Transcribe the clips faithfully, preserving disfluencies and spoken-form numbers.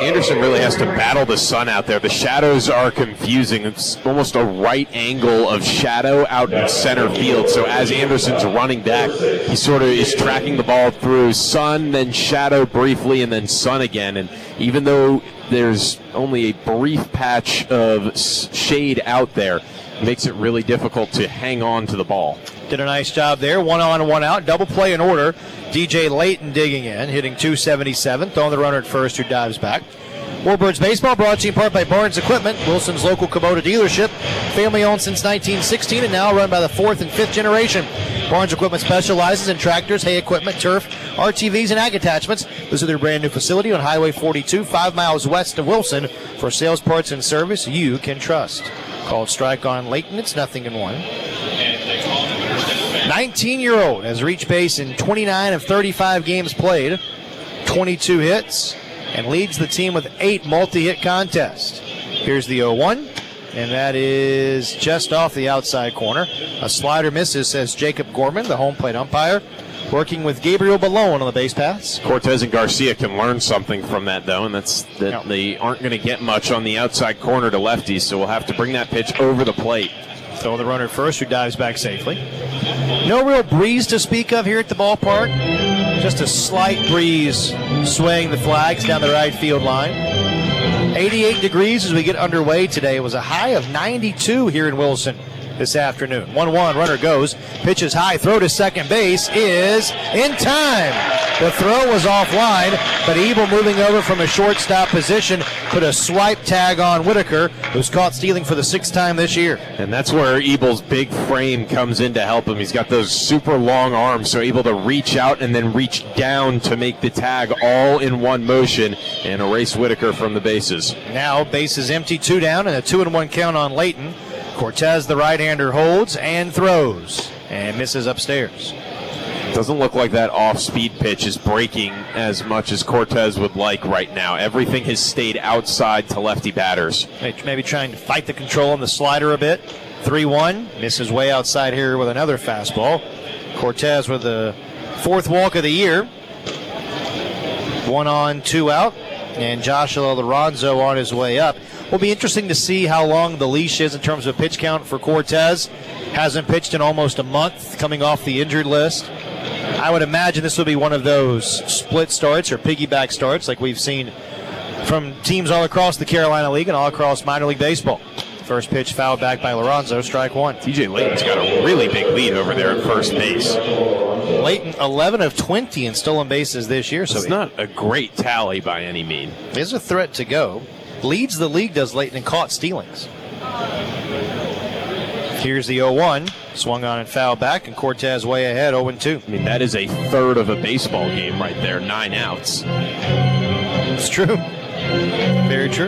Anderson really has to battle the sun out there. The shadows are confusing. It's almost a right angle of shadow out in center field. So as Anderson's running back, he sort of is tracking the ball through sun, then shadow briefly, and then sun again. And even though there's only a brief patch of shade out there, it makes it really difficult to hang on to the ball. Did a nice job there. One on, one out. Double play in order. D J Layton digging in, hitting two seventy-seven, throwing the runner at first, who dives back. Warbirds Baseball brought to you in part by Barnes Equipment, Wilson's local Kubota dealership. Family owned since nineteen sixteen and now run by the fourth and fifth generation. Barnes Equipment specializes in tractors, hay equipment, turf, R T Vs, and ag attachments. Visit their brand new facility on Highway forty-two, five miles west of Wilson, for sales, parts, and service you can trust. Called strike on Layton. It's nothing in one. nineteen-year-old has reached base in twenty-nine of thirty-five games played, twenty-two hits, and leads the team with eight multi-hit contests. Here's the oh one, and that is just off the outside corner. A slider misses, says Jacob Gorman, the home plate umpire, working with Gabriel Ballone on the base paths. Cortez and Garcia can learn something from that, though, and that's that no. They aren't going to get much on the outside corner to lefties, so we'll have to bring that pitch over the plate. Throw the runner first, who dives back safely. No real breeze to speak of here at the ballpark. Just a slight breeze swaying the flags down the right field line. eighty-eight degrees as we get underway today. It was a high of ninety-two here in Wilson this afternoon. one one, runner goes. Pitches high, throw to second base is in time. The throw was offline, but Ebel, moving over from a shortstop position, put a swipe tag on Whitaker, who's caught stealing for the sixth time this year. And that's where Ebel's big frame comes in to help him. He's got those super long arms, so able to reach out and then reach down to make the tag all in one motion and erase Whitaker from the bases. Now bases empty, two down, and a two and one count on Layton. Cortez, the right-hander, holds and throws and misses upstairs. Doesn't look like that off-speed pitch is breaking as much as Cortez would like right now. Everything has stayed outside to lefty batters. Maybe trying to fight the control on the slider a bit. three one, misses way outside here with another fastball. Cortez with the fourth walk of the year. One on, two out, and Joshua Lorenzo on his way up. Will be interesting to see how long the leash is in terms of pitch count for Cortez. Hasn't pitched in almost a month, coming off the injured list. I would imagine this will be one of those split starts or piggyback starts like we've seen from teams all across the Carolina League and all across minor league baseball. First pitch fouled back by Lorenzo, strike one. T J Layton's got a really big lead over there at first base. Layton, eleven of twenty in stolen bases this year. So it's not a great tally by any mean. Is a threat to go. Leads the league, does Layton, in caught stealings. Here's the oh one. Swung on and fouled back, and Cortez way ahead, oh and two. I mean, that is a third of a baseball game right there, nine outs. It's true. Very true.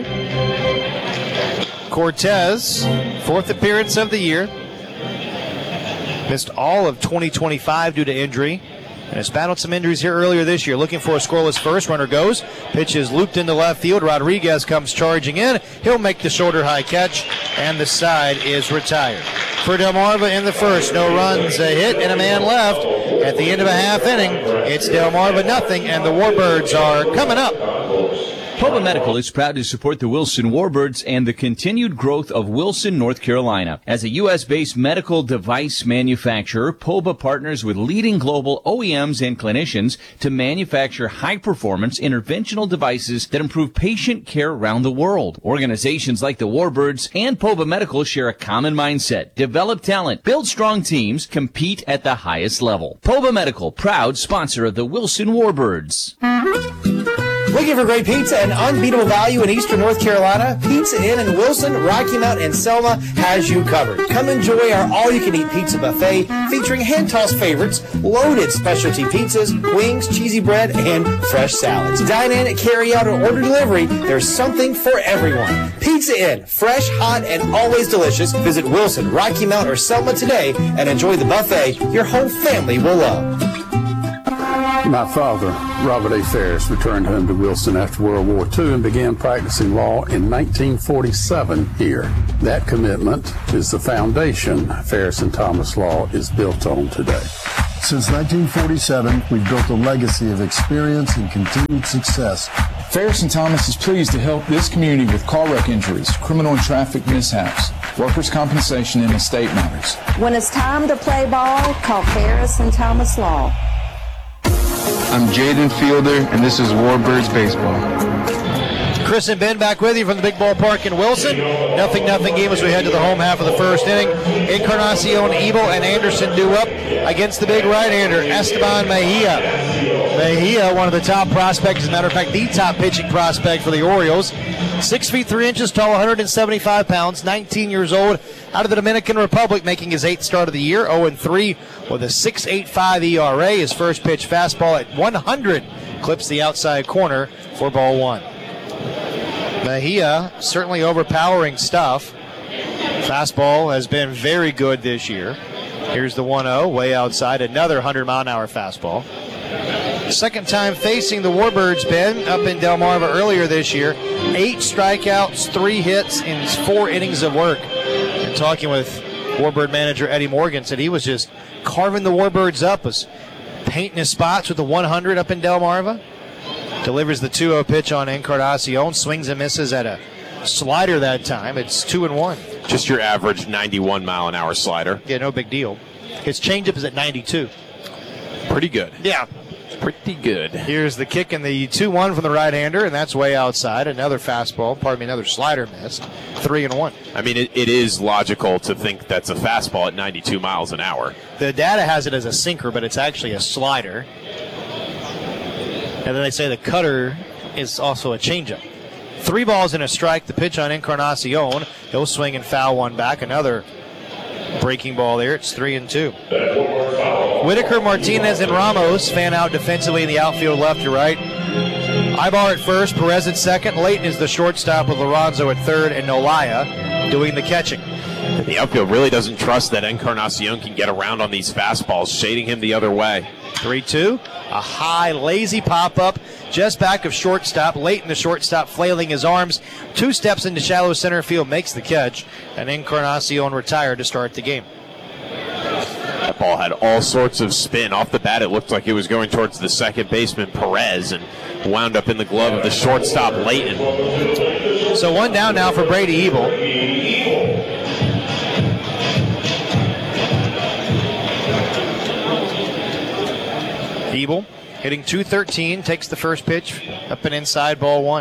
Cortez, fourth appearance of the year. Missed all of twenty twenty-five due to injury. And has battled some injuries here earlier this year. Looking for a scoreless first. Runner goes. Pitch is looped into left field. Rodriguez comes charging in. He'll make the shoulder high catch. And the side is retired. For Delmarva in the first. No runs, a hit, and a man left. At the end of a half inning, it's Delmarva nothing, and the Warbirds are coming up. Poba Medical is proud to support the Wilson Warbirds and the continued growth of Wilson, North Carolina. As a U S-based medical device manufacturer, Poba partners with leading global O E Ms and clinicians to manufacture high-performance interventional devices that improve patient care around the world. Organizations like the Warbirds and Poba Medical share a common mindset: develop talent, build strong teams, compete at the highest level. Poba Medical, proud sponsor of the Wilson Warbirds. Looking for great pizza and unbeatable value in Eastern North Carolina? Pizza Inn in Wilson, Rocky Mount, and Selma has you covered. Come enjoy our all-you-can-eat pizza buffet featuring hand-tossed favorites, loaded specialty pizzas, wings, cheesy bread, and fresh salads. Dine in, carry out, or order delivery. There's something for everyone. Pizza Inn, fresh, hot, and always delicious. Visit Wilson, Rocky Mount, or Selma today and enjoy the buffet your whole family will love. My father, Robert A. Ferris, returned home to Wilson after World War Two and began practicing law in nineteen forty-seven here. That commitment is the foundation Ferris and Thomas Law is built on today. Since nineteen forty-seven, we've built a legacy of experience and continued success Ferris and Thomas is pleased to help this community with car wreck injuries, criminal and traffic mishaps, workers' compensation, and estate matters. When it's time to play ball, call Ferris and Thomas Law. I'm Jaden Fielder, and this is Warbirds Baseball. Chris and Ben back with you from the big ballpark in Wilson. Nothing, nothing game as we head to the home half of the first inning. Encarnacion, Evil, and Anderson due up against the big right-hander, Esteban Mejia. Mejia, one of the top prospects, as a matter of fact, the top pitching prospect for the Orioles. Six feet three inches tall, one hundred seventy-five pounds, nineteen years old, out of the Dominican Republic, making his eighth start of the year, oh and three with a six point eight five E R A. His first pitch fastball at one hundred clips the outside corner for ball one. Mejia, certainly overpowering stuff. Fastball has been very good this year. Here's the one oh, way outside, another one hundred mile an hour fastball. Second time facing the Warbirds, Ben, up in Delmarva earlier this year. Eight strikeouts, three hits, and four innings of work. And talking with Warbird manager Eddie Morgan, said he was just carving the Warbirds up, was painting his spots with the one hundred up in Delmarva. Delivers the two oh pitch on Encarnacion, swings and misses at a slider that time. It's two and one. Just your average ninety-one mile an hour slider. Yeah, no big deal. His changeup is at ninety-two. Pretty good. Yeah. Pretty good. Here's the kick in the two one from the right-hander, and that's way outside. Another fastball, pardon me, another slider missed. Three and one. I mean, it, it is logical to think that's a fastball at ninety-two miles an hour. The data has it as a sinker, but it's actually a slider. And then they say the cutter is also a changeup. Three balls and a strike. The pitch on Encarnacion. He'll swing and foul one back. Another breaking ball there. It's three and two. Whitaker, Martinez, and Ramos fan out defensively in the outfield, left to right. Ibar at first, Perez at second. Leighton is the shortstop with Lorenzo at third, and Nolaya doing the catching. The outfield really doesn't trust that Encarnacion can get around on these fastballs, shading him the other way. three two. A high, lazy pop-up just back of shortstop. Leighton, the shortstop, flailing his arms. Two steps into shallow center field, makes the catch, and Encarnacion retired to start the game. That ball had all sorts of spin. Off the bat, it looked like it was going towards the second baseman, Perez, and wound up in the glove of the shortstop, Leighton. So one down now for Brady Ebel. Ebel hitting two thirteen, takes the first pitch, up and inside, ball one.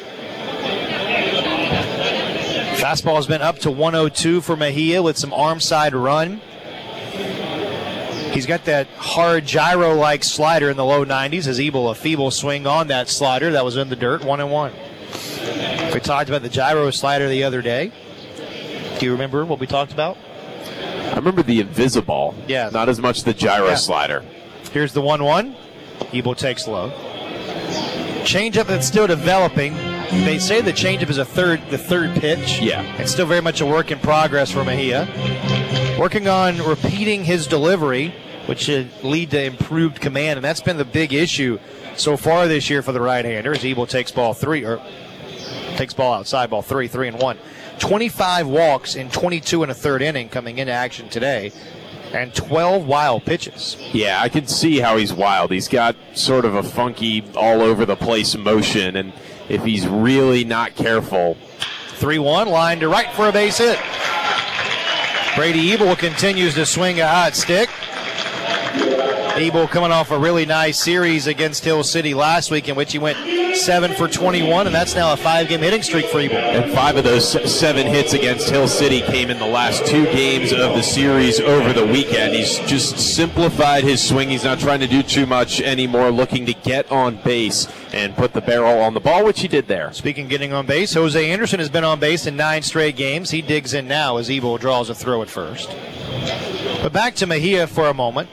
Fastball has been up to one oh two for Mejia with some arm side run. He's got that hard gyro-like slider in the low nineties. As Ebel, a feeble swing on that slider that was in the dirt, one and one. We talked about the gyro slider the other day. Do you remember what we talked about? I remember the Invisiball. Yeah. Not as much the gyro Yeah. slider. Here's the one one. Ebel takes low. Changeup that's still developing. They say the changeup is a third, the third pitch. Yeah. It's still very much a work in progress for Mejia. Working on repeating his delivery, which should lead to improved command, and that's been the big issue so far this year for the right-hander. As Ebel takes ball three, or takes ball outside, ball three, three and one. twenty-five walks in twenty-two and a third inning coming into action today. And twelve wild pitches. Yeah, I can see how he's wild. He's got sort of a funky, all-over-the-place motion, and if he's really not careful. three one, line to right for a base hit. Brady Ebel continues to swing a hot stick. Ebel coming off a really nice series against Hill City last week in which he went seven for twenty-one, and that's now a five-game hitting streak for Ebel. And five of those seven hits against Hill City came in the last two games of the series over the weekend. He's just simplified his swing. He's not trying to do too much anymore, looking to get on base and put the barrel on the ball, which he did there. Speaking of getting on base, Jose Anderson has been on base in nine straight games. He digs in now as Ebel draws a throw at first. But back to Mejia for a moment.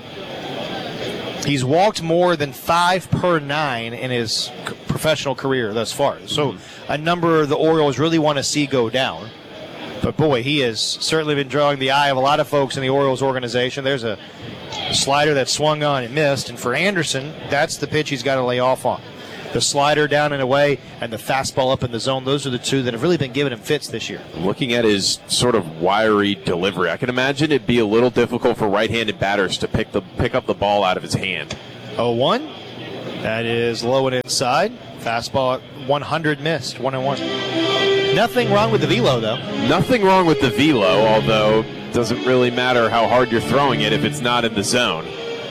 He's walked more than five per nine in his c- professional career thus far. So a number the Orioles really want to see go down. But, boy, he has certainly been drawing the eye of a lot of folks in the Orioles organization. There's a slider that swung on and missed. And for Anderson, that's the pitch he's got to lay off on. The slider down and away and the fastball up in the zone, those are the two that have really been giving him fits this year. Looking at his sort of wiry delivery, I can imagine it'd be a little difficult for right-handed batters to pick the pick up the ball out of his hand. oh one. That is low and inside. Fastball at one hundred missed, one and one. Nothing wrong with the velo, though. Nothing wrong with the velo, although it doesn't really matter how hard you're throwing it if it's not in the zone.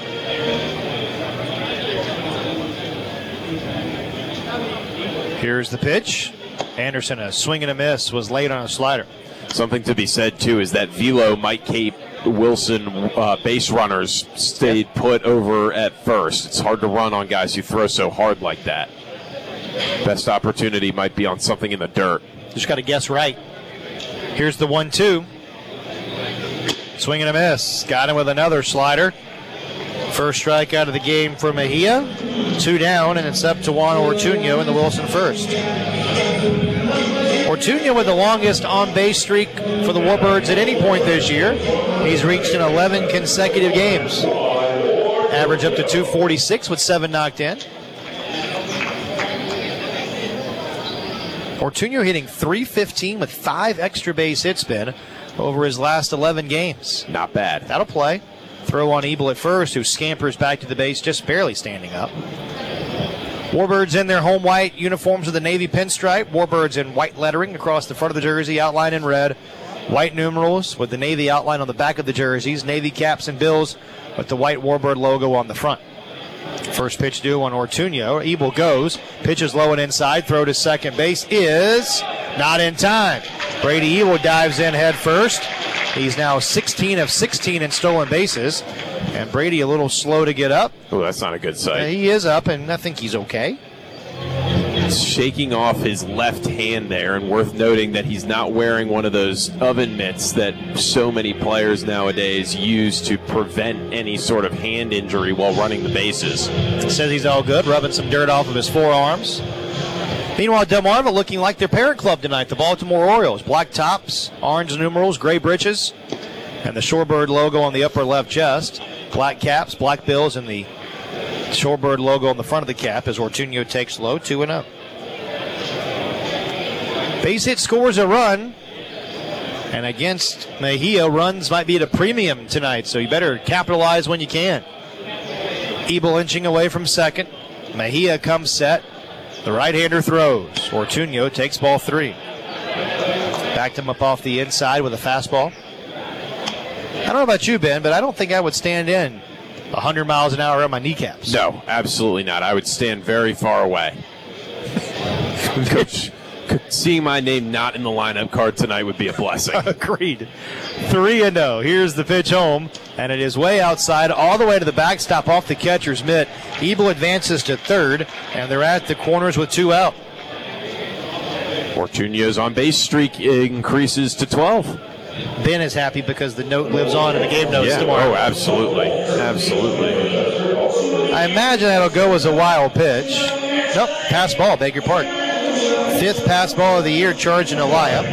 Here's the pitch. Anderson, a swing and a miss, was late on a slider. Something to be said, too, is that velo might keep Wilson uh, base runners stayed put over at first. It's hard to run on guys who throw so hard like that. Best opportunity might be on something in the dirt. Just got to guess right. Here's the one two. Swing and a miss. Got him with another slider. First strike out of the game for Mejia. Two down, and it's up to Juan Ortuño in the Wilson first. Ortuño with the longest on-base streak for the Warbirds at any point this year. He's reached in eleven consecutive games. Average up to two forty-six with seven knocked in. Ortuño hitting three fifteen with five extra base hits been over his last eleven games. Not bad. That'll play. Throw on Ebel at first, who scampers back to the base, just barely standing up. Warbirds in their home white uniforms with the navy pinstripe. Warbirds in white lettering across the front of the jersey, outline in red. White numerals with the navy outline on the back of the jerseys. Navy caps and bills with the white Warbird logo on the front. First pitch due on Ortuño. Ebel goes. Pitches low and inside. Throw to second base is not in time. Brady Ebel dives in head first. He's now sixteen of sixteen in stolen bases. And Brady a little slow to get up. Oh, that's not a good sight. Uh, he is up, and I think he's okay. He's shaking off his left hand there, and worth noting that he's not wearing one of those oven mitts that so many players nowadays use to prevent any sort of hand injury while running the bases. Says he's all good, rubbing some dirt off of his forearms. Meanwhile, Delmarva looking like their parent club tonight, the Baltimore Orioles. Black tops, orange numerals, gray breeches, and the Shorebird logo on the upper left chest. Black caps, black bills, and the Shorebird logo on the front of the cap as Ortuño takes low, two and up. Base hit scores a run, and against Mejia, runs might be at a premium tonight, so you better capitalize when you can. Ebel inching away from second. Mejia comes set. The right-hander throws. Ortuño takes ball three. Backed him up off the inside with a fastball. I don't know about you, Ben, but I don't think I would stand in one hundred miles an hour on my kneecaps. No, absolutely not. I would stand very far away. Coach, seeing my name not in the lineup card tonight would be a blessing. Agreed. three and oh. Here's the pitch home, and it is way outside, all the way to the backstop off the catcher's mitt. Ebel advances to third, and they're at the corners with two out. Ortuño's on-base streak increases to twelve. Ben is happy because the note lives on in the game notes yeah. tomorrow. Oh, absolutely. Absolutely. I imagine that'll go as a wild pitch. Nope, pass ball, beg your pardon. Fifth pass ball of the year charging Elia.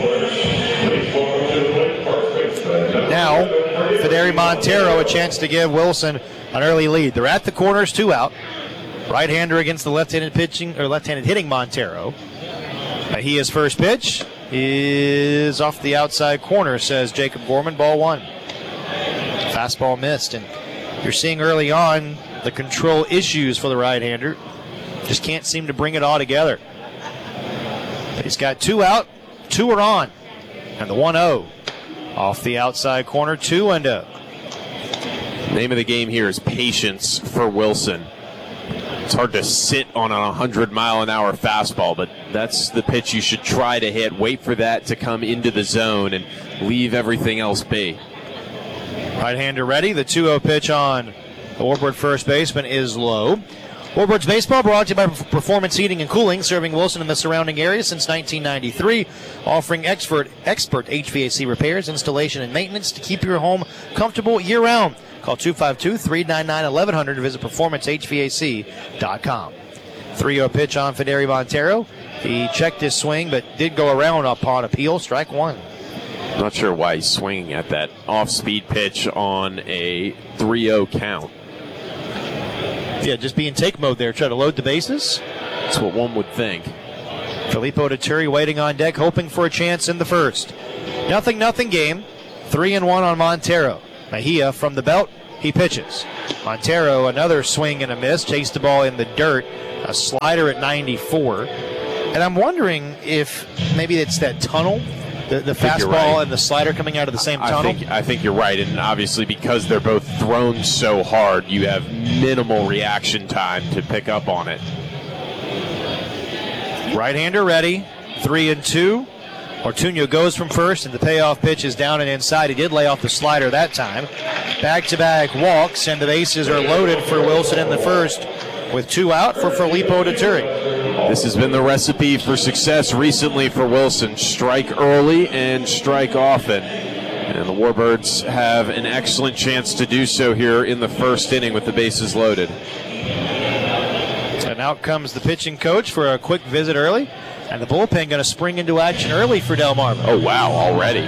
Now, Federi Montero a chance to give Wilson an early lead. They're at the corners, two out. Right-hander against the left-handed pitching or left-handed hitting Montero. Mejia's first pitch is off the outside corner, says Jacob Gorman. Ball one. Fastball missed, and you're seeing early on the control issues for the right-hander. Just can't seem to bring it all together. But he's got two out, two are on, and the one oh off the outside corner, two and oh. Name of the game here is patience for Wilson. It's hard to sit on a one hundred mile an hour fastball, but that's the pitch you should try to hit. Wait for that to come into the zone and leave everything else be. Right-hander ready. The two oh pitch on the Warbird first baseman is low. Warbird's baseball brought to you by Performance Heating and Cooling, serving Wilson and the surrounding area since nineteen ninety-three, offering expert expert H V A C repairs, installation, and maintenance to keep your home comfortable year-round. Call two five two, three nine nine, eleven hundred to visit performance h v a c dot com. three oh pitch on Federi Montero. He checked his swing, but did go around upon appeal. Strike one. Not sure why he's swinging at that off-speed pitch on a three oh count. Yeah, just be in take mode there. Try to load the bases. That's what one would think. Filippo Deturi waiting on deck, hoping for a chance in the first. Nothing, nothing game. Three and one on Montero. Mejia from the belt He pitches. Montero, another swing and a miss, chased the ball in the dirt. A slider at ninety-four. And I'm wondering if maybe it's that tunnel, the, the fastball right. and the slider coming out of the same I tunnel. think, I think you're right, and obviously because they're both thrown so hard, you have minimal reaction time to pick up on it. Right-hander ready, three and two. Ortuño goes from first, and the payoff pitch is down and inside. He did lay off the slider that time. Back-to-back walks, and the bases are loaded for Wilson in the first with two out for Filippo Deturi. This has been the recipe for success recently for Wilson. Strike early and strike often. And the Warbirds have an excellent chance to do so here in the first inning with the bases loaded. And out comes the pitching coach for a quick visit early. And the bullpen going to spring into action early for Delmarva. Oh, wow, already.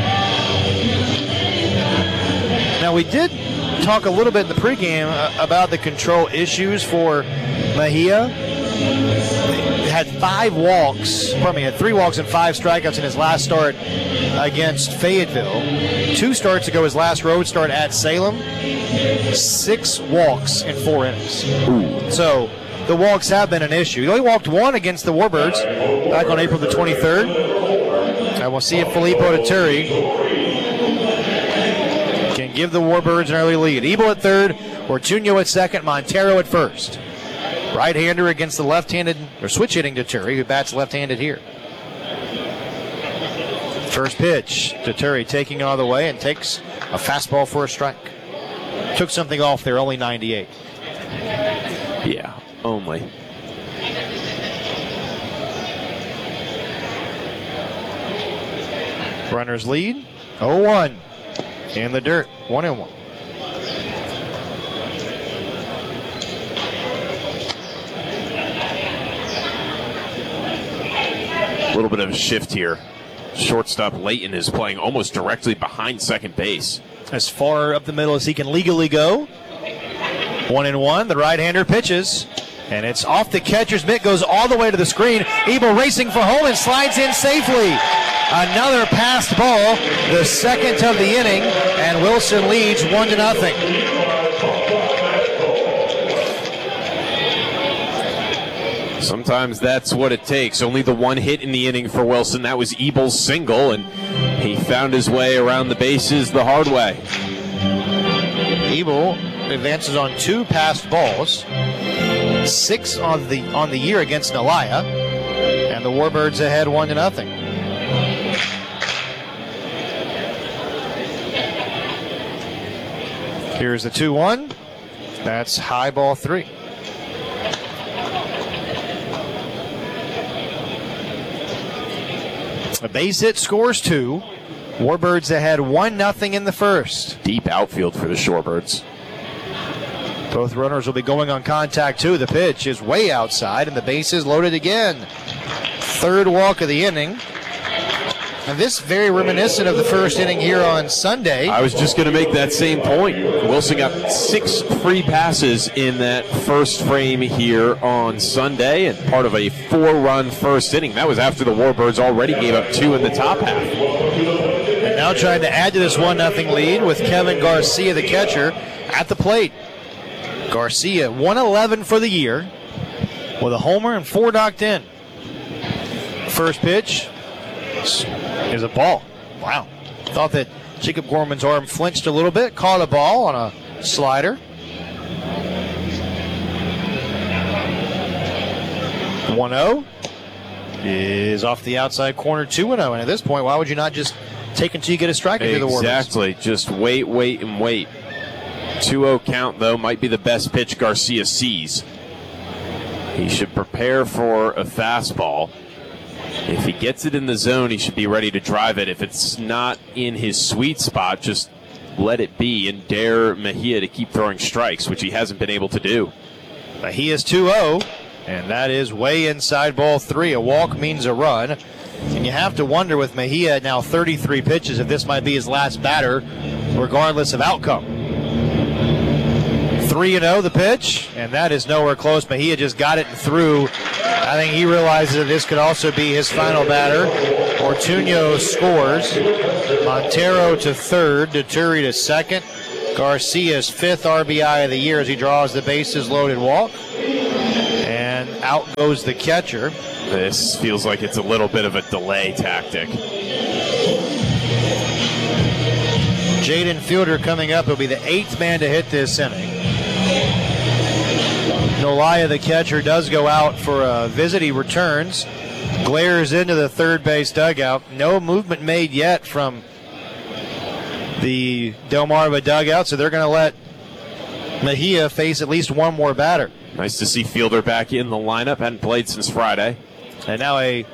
Now, we did talk a little bit in the pregame uh, about the control issues for Mejia. He had five walks, pardon me, had three walks and five strikeouts in his last start against Fayetteville. Two starts ago, his last road start at Salem. Six walks in four innings. Ooh. So the walks have been an issue. He only walked one against the Warbirds back on April the twenty-third. And we'll see if Filippo Deturi can give the Warbirds an early lead. Ebel at third, Ortuño at second, Montero at first. Right-hander against the left-handed, or switch-hitting Deturi, who bats left-handed here. First pitch, Deturi taking all the way and takes a fastball for a strike. Took something off there, only ninety-eight. Yeah, only. Runners lead, oh one. In the dirt, one and one. A little bit of a shift here. Shortstop Layton is playing almost directly behind second base. As far up the middle as he can legally go. One and one. The right-hander pitches. And it's off the catcher's mitt, goes all the way to the screen. Ebel racing for home and slides in safely. Another passed ball, the second of the inning, and Wilson leads one to nothing. Sometimes that's what it takes. Only the one hit in the inning for Wilson. That was Ebel's single, and he found his way around the bases the hard way. Ebel advances on two passed balls, six on the on the year against Nalaya, and the Warbirds ahead one to nothing. Here's the two one. That's high ball three. A base hit scores two. Warbirds ahead one nothing in the first. Deep outfield for the Shorebirds. Both runners will be going on contact too. The pitch is way outside and the base is loaded again. Third walk of the inning. And this very reminiscent of the first inning here on Sunday. I was just going to make that same point. Wilson got six free passes in that first frame here on Sunday, and part of a four-run first inning. That was after the Warbirds already gave up two in the top half. And now trying to add to this one nothing lead with Kevin Garcia, the catcher, at the plate. Garcia, one eleven for the year, with a homer and four knocked in. First pitch is a ball. Wow. Thought that Jacob Gorman's arm flinched a little bit, caught a ball on a slider. one oh is off the outside corner, two and oh. And at this point, why would you not just take until you get a strike into the Warbirds? Exactly. Just wait, wait, and wait. two oh count, though, might be the best pitch Garcia sees. He should prepare for a fastball. If he gets it in the zone, he should be ready to drive it. If it's not in his sweet spot, just let it be and dare Mejia to keep throwing strikes, which he hasn't been able to do. Mejia's two oh, and that is way inside ball three. A walk means a run. And you have to wonder with Mejia now thirty-three pitches if this might be his last batter, regardless of outcome. three and oh the pitch, and that is nowhere close. Mejia just got it and threw. I think he realizes that this could also be his final batter. Ortuño scores. Montero to third, Deturi to second, Garcia's fifth R B I of the year as he draws the bases loaded walk. And out goes the catcher. This feels like it's a little bit of a delay tactic. Jaden Fielder coming up. He'll be the eighth man to hit this inning. Nolaya, the catcher, does go out for a visit. He returns, glares into the third base dugout. No movement made yet from the Delmarva dugout, so they're going to let Mejia face at least one more batter. Nice to see Fielder back in the lineup. Hadn't played since Friday. And now a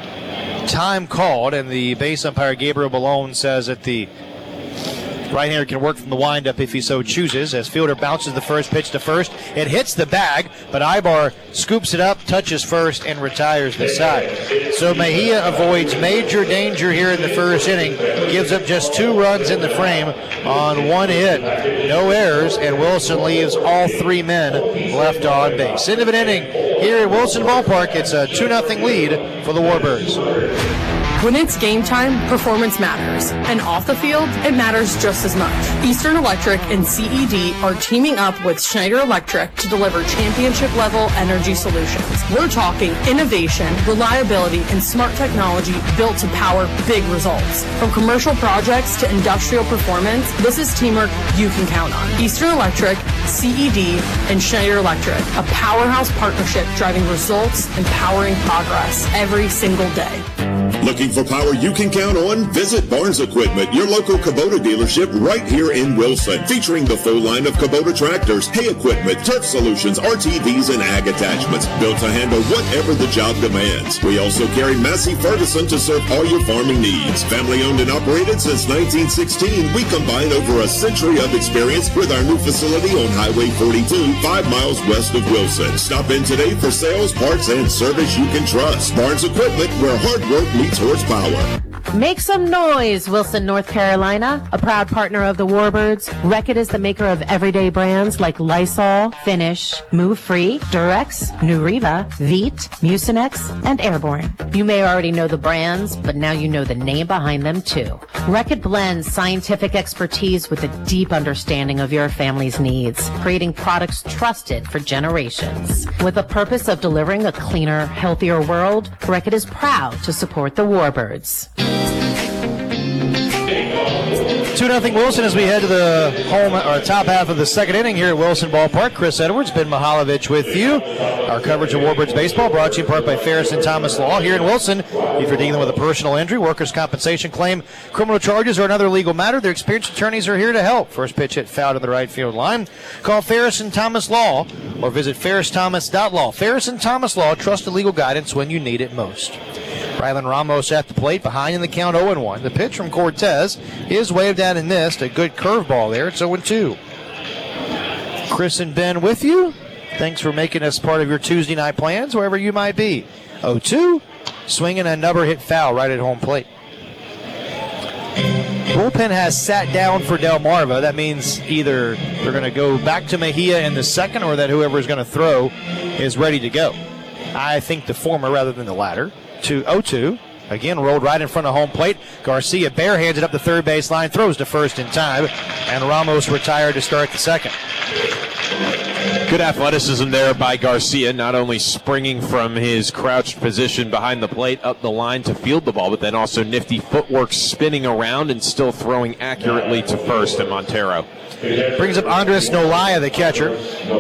time called, and the base umpire Gabriel Balone says that the right-hander can work from the windup if he so chooses. As Fielder bounces the first pitch to first, it hits the bag, but Ibar scoops it up, touches first, and retires the side. So Mejia avoids major danger here in the first inning, gives up just two runs in the frame on one hit, no errors, and Wilson leaves all three men left on base. End of an inning here at Wilson Ballpark. It's a two nothing lead for the Warbirds. When it's game time, performance matters. And off the field, it matters just as much. Eastern Electric and C E D are teaming up with Schneider Electric to deliver championship-level energy solutions. We're talking innovation, reliability, and smart technology built to power big results. From commercial projects to industrial performance, this is teamwork you can count on. Eastern Electric, C E D, and Schneider Electric, a powerhouse partnership driving results and powering progress every single day. Looking for power you can count on? Visit Barnes Equipment, your local Kubota dealership right here in Wilson, featuring the full line of Kubota tractors, hay equipment, turf solutions, R T Vs, and ag attachments, built to handle whatever the job demands. We also carry Massey Ferguson to serve all your farming needs. Family owned and operated since nineteen sixteen, we combine over a century of experience with our new facility on Highway forty-two, five miles west of Wilson. Stop in today for sales, parts, and service you can trust. Barnes Equipment, where hard work meets horsepower. Make some noise, Wilson, North Carolina. A proud partner of the Warbirds, Reckitt is the maker of everyday brands like Lysol, Finish, Move Free, Durex, Nuriva, Veet, Mucinex, and Airborne. You may already know the brands, but now you know the name behind them too. Reckitt blends scientific expertise with a deep understanding of your family's needs, creating products trusted for generations. With the purpose of delivering a cleaner, healthier world, Reckitt is proud to support the Warbirds. two nothing Wilson as we head to the home or top half of the second inning here at Wilson Ballpark. Chris Edwards, Ben Mihaljevic with you. Our coverage of Warbirds baseball brought to you in part by Ferris and Thomas Law. Here in Wilson, if you're dealing with a personal injury, workers' compensation claim, criminal charges, or another legal matter, their experienced attorneys are here to help. First pitch hit foul to the right field line. Call Ferris and Thomas Law or visit ferris thomas dot law. Ferris and Thomas Law, trusted legal guidance when you need it most. Rylan Ramos at the plate, behind in the count oh and one. The pitch from Cortez is waved out and missed. A good curveball there. It's oh and two. Chris and Ben with you. Thanks for making us part of your Tuesday night plans, wherever you might be. oh two, swinging another hit foul right at home plate. Bullpen has sat down for Delmarva. That means either they're going to go back to Mejia in the second or that whoever is going to throw is ready to go. I think the former rather than the latter. To oh two. Again, rolled right in front of home plate. Garcia barehands it up the third base line, throws to first in time, and Ramos retired to start the second. Good athleticism there by Garcia, not only springing from his crouched position behind the plate up the line to field the ball, but then also nifty footwork spinning around and still throwing accurately to first at Montero. Brings up Andres Nolaya, the catcher.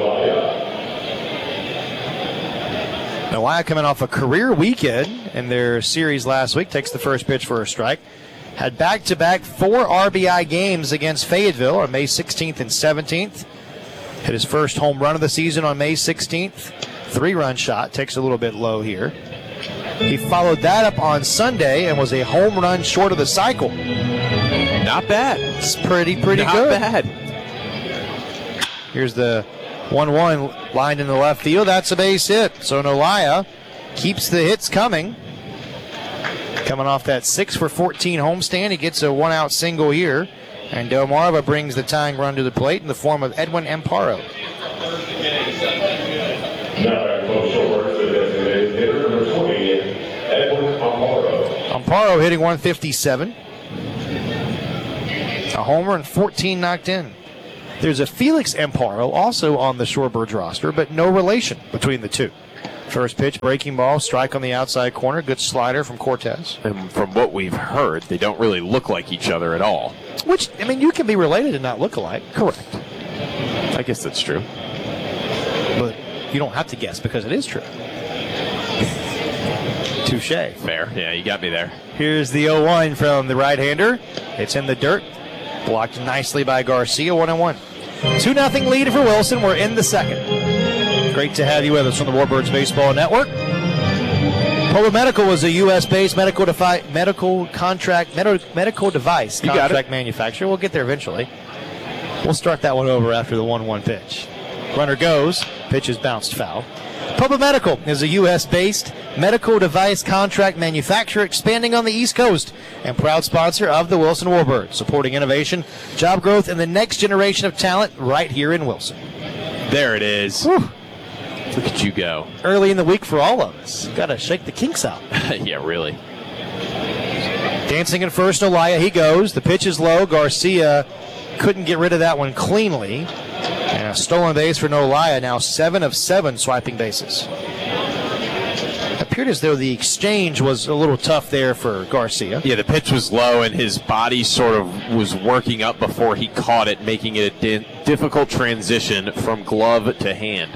Nolaya coming off a career weekend in their series last week, takes the first pitch for a strike. Had back-to-back four R B I games against Fayetteville on May sixteenth and seventeenth. Hit his first home run of the season on May sixteenth. Three-run shot, takes a little bit low here. He followed that up on Sunday and was a home run short of the cycle. Not bad. It's pretty, pretty Not good. Not bad. Here's the one one lined in the left field. That's a base hit. So Nolaya keeps the hits coming. Coming off that six for fourteen homestand, he gets a one-out single here. And Delmarva brings the tying run to the plate in the form of Edwin Amparo. Amparo hitting one fifty-seven. A homer and fourteen knocked in. There's a Felix Amparo also on the Shorebirds roster, but no relation between the two. First pitch, breaking ball, strike on the outside corner. Good slider from Cortez. And from what we've heard, they don't really look like each other at all. Which, I mean, you can be related and not look alike. Correct. I guess that's true. But you don't have to guess because it is true. Touche. Fair. Yeah, you got me there. Here's the oh one from the right-hander. It's in the dirt. Blocked nicely by Garcia, one and one. two nothing lead for Wilson. We're in the second. Great to have you with us on the Warbirds Baseball Network. Polo Medical was a U S-based medical, defi- medical contract med- medical device You got contract it. manufacturer. We'll get there eventually. We'll start that one over after the one one pitch. Runner goes. Pitch is bounced foul. Polo Medical is a U S-based medical device contract manufacturer expanding on the East Coast and proud sponsor of the Wilson Warbirds, supporting innovation, job growth, and the next generation of talent right here in Wilson. There it is. Whew. Look at you go. Early in the week for all of us. Got to shake the kinks out. Yeah, really. Dancing at first, Olaya, he goes. The pitch is low. Garcia couldn't get rid of that one cleanly. And a stolen base for Nolaya, now seven of seven swiping bases. Appeared as though the exchange was a little tough there for Garcia. Yeah, the pitch was low, and his body sort of was working up before he caught it, making it a di- difficult transition from glove to hand.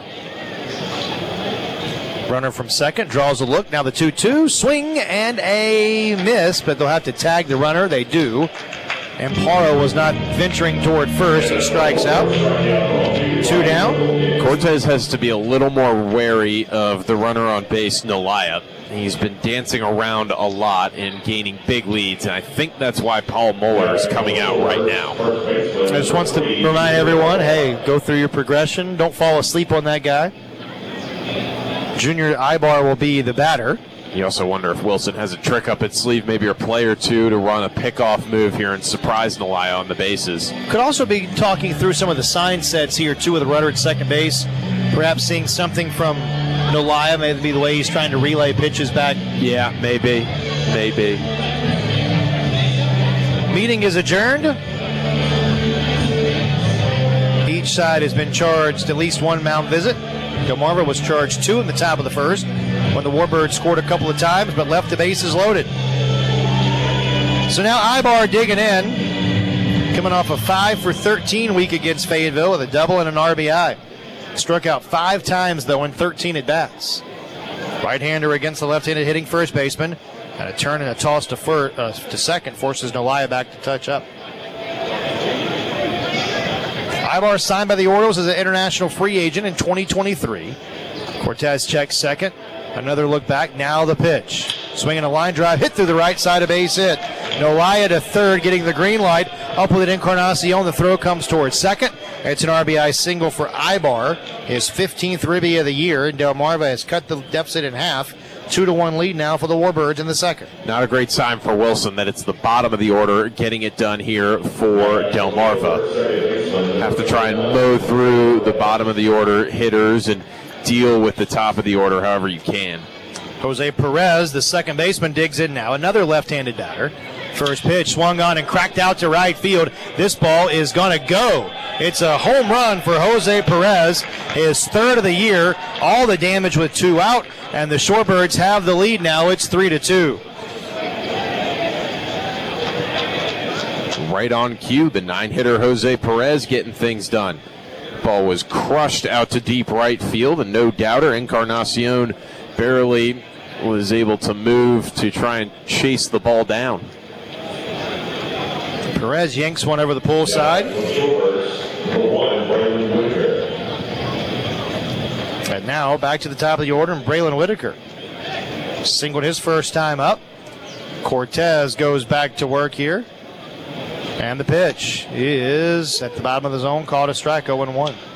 Runner from second draws a look. Now the two two. Swing and a miss, but they'll have to tag the runner. They do. Amparo was not venturing toward first. He strikes out. Two down. Cortez has to be a little more wary of the runner on base, Nolaya. He's been dancing around a lot and gaining big leads, and I think that's why Paul Muller is coming out right now. I just wants to remind everyone, hey, go through your progression. Don't fall asleep on that guy. Junior Ibar will be the batter. You also wonder if Wilson has a trick up its sleeve, maybe a play or two to run a pickoff move here and surprise Nolaya on the bases. Could also be talking through some of the sign sets here, too, with the runner at second base. Perhaps seeing something from Nolaya, maybe the way he's trying to relay pitches back. Yeah, maybe. Maybe. Meeting is adjourned. Each side has been charged at least one mound visit. Delmarva was charged two in the top of the first when the Warbirds scored a couple of times but left the bases loaded. So now Ibar digging in, coming off a five for thirteen week against Fayetteville with a double and an R B I. Struck out five times, though, in thirteen at-bats. Right-hander against the left-handed hitting first baseman. And a turn and a toss to, fir- uh, to second forces Nolaya back to touch up. Ibar signed by the Orioles as an international free agent in twenty twenty-three. Cortez checks second. Another look back. Now the pitch. Swinging a line drive. Hit through the right side, of base hit. Nolaya to third, getting the green light. Up with it, Encarnacion. The throw comes towards second. It's an R B I single for Ibar. His fifteenth ribby of the year. And Delmarva has cut the deficit in half. Two to one lead now for the Warbirds in the second. Not a great sign for Wilson that it's the bottom of the order getting it done here for Delmarva. Have to try and mow through the bottom of the order hitters and deal with the top of the order however you can. Jose Perez, the second baseman, digs in now. Another left-handed batter. First pitch swung on and cracked out to right field. This ball is going to go. It's a home run for Jose Perez, his third of the year. All the damage with two out, and the Shorebirds have the lead now. It's three to two. Right on cue, the nine-hitter Jose Perez getting things done. Ball was crushed out to deep right field, and no doubter, Encarnacion barely was able to move to try and chase the ball down. Perez yanks one over the pull side. And now back to the top of the order, and Braylon Whitaker singled his first time up. Cortez goes back to work here. And the pitch is at the bottom of the zone, called a strike, oh and one.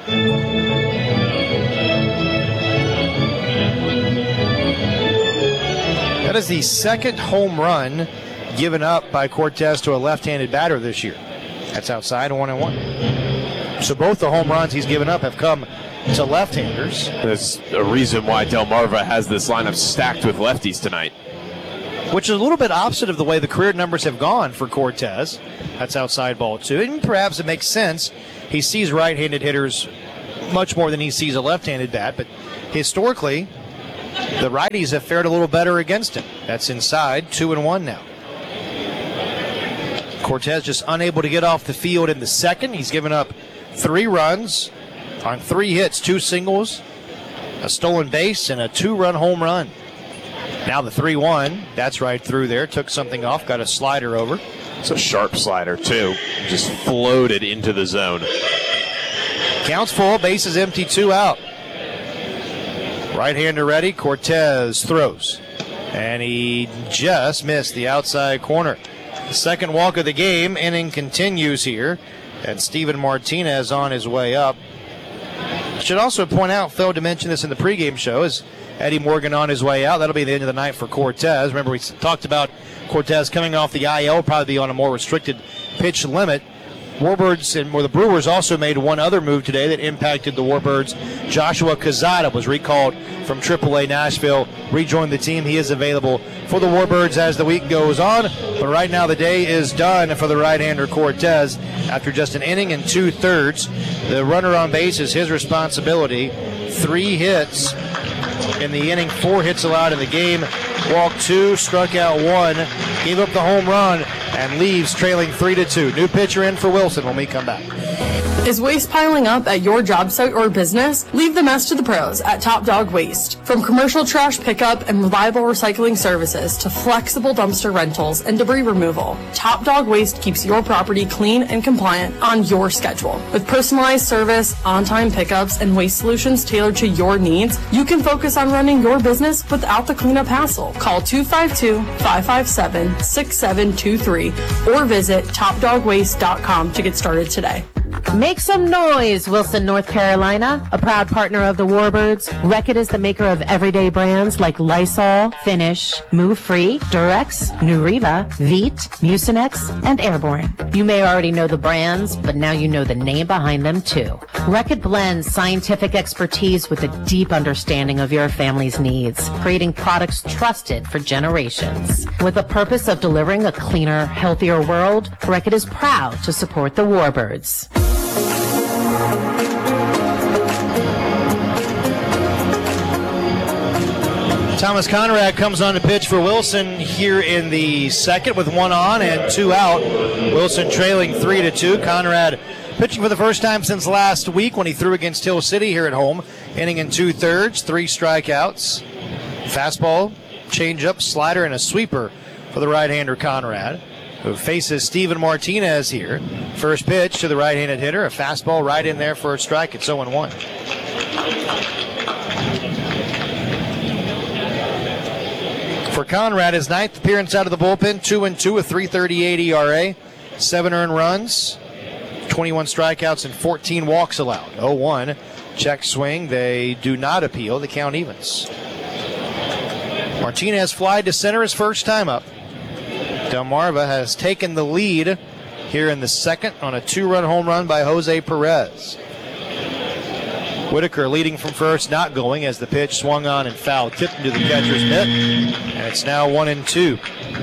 That is the second home run given up by Cortez to a left-handed batter this year. That's outside, one and one. So both the home runs he's given up have come to left-handers. There's a reason why Delmarva has this lineup stacked with lefties tonight. Which is a little bit opposite of the way the career numbers have gone for Cortez. That's outside ball two. And perhaps it makes sense he sees right-handed hitters much more than he sees a left-handed bat, but historically, the righties have fared a little better against him. That's inside, two and one now. Cortez just unable to get off the field in the second. He's given up three runs on three hits, two singles, a stolen base, and a two-run home run. Now the three one, that's right through there. Took something off, got a slider over. It's a sharp slider, too. Just floated into the zone. Counts full, bases empty, two out. Right-hander ready, Cortez throws. And he just missed the outside corner. The second walk of the game, inning continues here. And Steven Martinez on his way up. Should also point out, failed to mention this in the pregame show, is Eddie Morgan on his way out. That'll be the end of the night for Cortez. Remember, we talked about Cortez coming off the I L, probably be on a more restricted pitch limit. Warbirds and well, the Brewers also made one other move today that impacted the Warbirds. Joshua Cazada was recalled from triple A Nashville, rejoined the team. He is available for the Warbirds as the week goes on. But right now the day is done for the right-hander Cortez. After just an inning and two-thirds, the runner on base is his responsibility. Three hits in the inning, four hits allowed in the game. Walked two, struck out one, gave up the home run, and leaves trailing three to two. New pitcher in for Wilson when we come back. Is waste piling up at your job site or business? Leave the mess to the pros at Top Dog Waste. From commercial trash pickup and reliable recycling services to flexible dumpster rentals and debris removal, Top Dog Waste keeps your property clean and compliant on your schedule. With personalized service, on-time pickups, and waste solutions tailored to your needs, you can focus on running your business without the cleanup hassle. Call two five two, five five seven, six seven two three or visit top dog waste dot com to get started today. Make some noise, Wilson, North Carolina. A proud partner of the Warbirds, Reckitt is the maker of everyday brands like Lysol, Finish, Move Free, Durex, Nuriva, Veet, Mucinex, and Airborne. You may already know the brands, but now you know the name behind them too. Reckitt blends scientific expertise with a deep understanding of your family's needs, creating products trusted for generations. With the purpose of delivering a cleaner, healthier world, Reckitt is proud to support the Warbirds. Thomas Conrad comes on to pitch for Wilson here in the second with one on and two out. Wilson trailing three to two. Conrad pitching for the first time since last week when he threw against Hill City here at home. Inning in two thirds, three strikeouts. Fastball, changeup, slider, and a sweeper for the right-hander Conrad, who faces Steven Martinez here. First pitch to the right-handed hitter, a fastball right in there for a strike. It's oh and one. For Conrad, his ninth appearance out of the bullpen, two and two, a three thirty-eight E R A, seven earned runs, twenty-one strikeouts, and fourteen walks allowed. oh one, check swing. They do not appeal. The count evens. Martinez flied to center his first time up. Delmarva has taken the lead here in the second on a two-run home run by Jose Perez. Whitaker leading from first, not going as the pitch swung on and fouled, tipped into the catcher's mitt, and it's now one and two.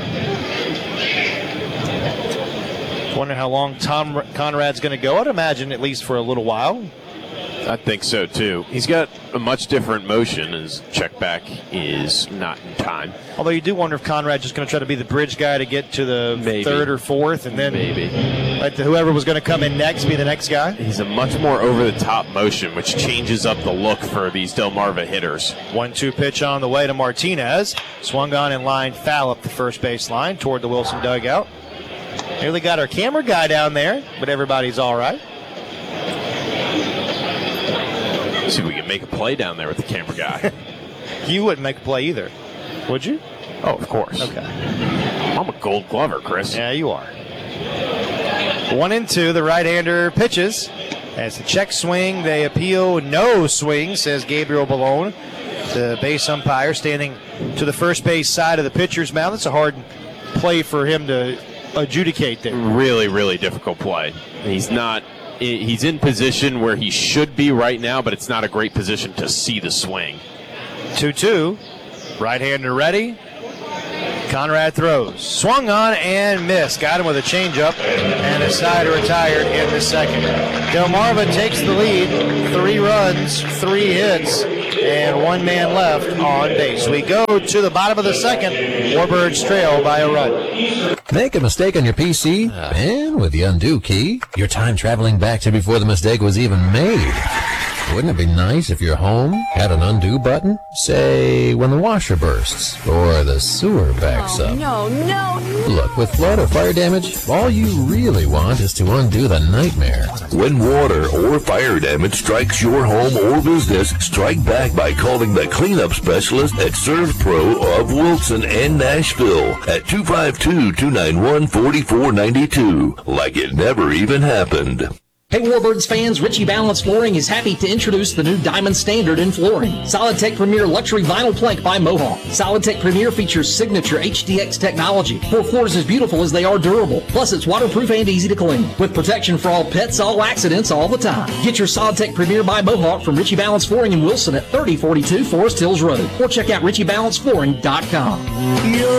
Wondering how long Tom Conrad's going to go. I'd imagine at least for a little while. I think so, too. He's got a much different motion. His check back is not in time. Although you do wonder if Conrad's just going to try to be the bridge guy to get to the Maybe. third or fourth, and then Maybe. let the, whoever was going to come in next be the next guy. He's a much more over-the-top motion, which changes up the look for these Delmarva hitters. one two pitch on the way to Martinez. Swung on in line, foul up the first base line toward the Wilson dugout. Nearly got our camera guy down there, but everybody's all right. See if we can make a play down there with the camera guy. You wouldn't make a play either, would you? Oh, of course. Okay. I'm a gold glover, Chris. Yeah, you are. One and two, the right-hander pitches. As the check swing, they appeal. No swing, says Gabriel Ballone, the base umpire, standing to the first base side of the pitcher's mound. It's a hard play for him to adjudicate there. Really, really difficult play. He's not... He's in position where he should be right now, but it's not a great position to see the swing. two two. Right-hander ready. Conrad throws. Swung on and missed. Got him with a changeup and a side retired in the second. Delmarva takes the lead. Three runs, three hits, and one man left on base. We go to the bottom of the second. Warbirds trail by a run. Make a mistake on your P C, and with the undo key, your time traveling back to before the mistake was even made. Wouldn't it be nice if your home had an undo button? Say, when the washer bursts, or the sewer backs Oh, up. no, no, no. Look, with flood or fire damage, all you really want is to undo the nightmare. When water or fire damage strikes your home or business, strike back by calling the cleanup specialist at ServPro of Wilson and Nashville at two five two, two nine one, four four nine two, like it never even happened. Hey Warbirds fans, Ritchie Balance Flooring is happy to introduce the new Diamond Standard in flooring. SolidTech Premier Luxury Vinyl Plank by Mohawk. SolidTech Premier features signature H D X technology for floors as beautiful as they are durable. Plus it's waterproof and easy to clean. With protection for all pets, all accidents, all the time. Get your SolidTech Premier by Mohawk from Ritchie Balance Flooring in Wilson at thirty forty-two Forest Hills Road. Or check out ritchie balance flooring dot com.